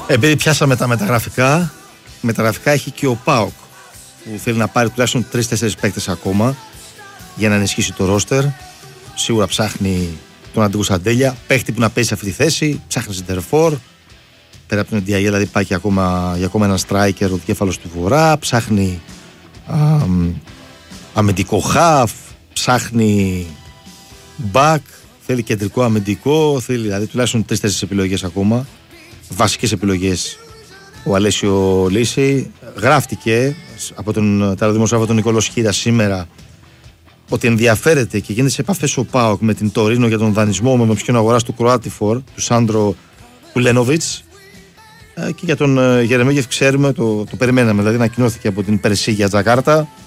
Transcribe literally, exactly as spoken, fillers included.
Επειδή πιάσαμε τα μεταγραφικά, μεταγραφικά έχει και ο ΠΑΟΚ που θέλει να πάρει τουλάχιστον τρεις-τέσσερις παίκτες ακόμα για να ενισχύσει το ρόστερ. Σίγουρα ψάχνει τον Αντίκο Σαντέλια, παίχτη που να παίζει σε αυτή τη θέση, ψάχνει σεντερφόρ. Πέρα από τον Εντιαγέ, δηλαδή πάει και ακόμα, για ακόμα ένα striker, ο δικέφαλος του Βορρά. Ψάχνει α, αμυντικό χαφ, ψάχνει back, θέλει κεντρικό αμυντικό, θέλει δηλαδή τουλάχιστον τρεις-τέσσερις επιλογές ακόμα. Βασικές επιλογές ο Αλέσιο Λύση. Γράφτηκε από τον τηλεδημοσιογράφο τον Νικόλο Σχήρα σήμερα ότι ενδιαφέρεται και γίνεται σε επαφές ο ΠΑΟΚ με την Τωρίνο για τον δανεισμό με ποιον αγοράς του Κροάτιφορ, του Σάντρο Κουλένοβιτς, και για τον Γερεμέγεφ ξέρουμε, το, το περιμέναμε, δηλαδή ανακοινώθηκε από την Περσίγια Τζακάρτα.